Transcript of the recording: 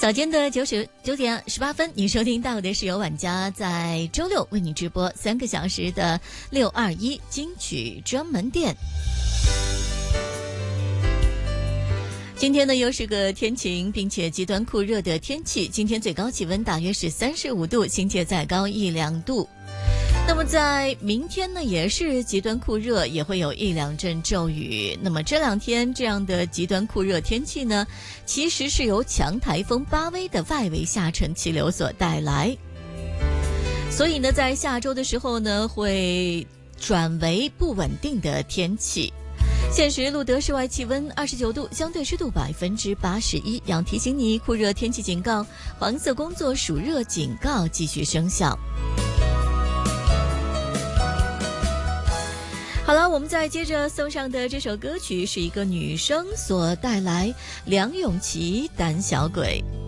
早间的9点18分，你收听到的是由晚家在周六为你直播3个小时的621金曲专门店。今天呢又是个天晴并且极端酷热的天气，今天最高气温大约是35度，新界再高1-2度。那么在明天呢也是极端酷热，也会有1-2阵骤雨。那么这2天这样的极端酷热天气呢，其实是由强台风巴威的外围下沉气流所带来，所以呢在下周的时候呢会转为不稳定的天气。现时录得室外气温29度，相对湿度81%。要提醒你，酷热天气警告、黄色工作暑热警告继续生效。好了，我们再接着送上的这首歌曲是一个女生所带来，梁咏琪《胆小鬼》。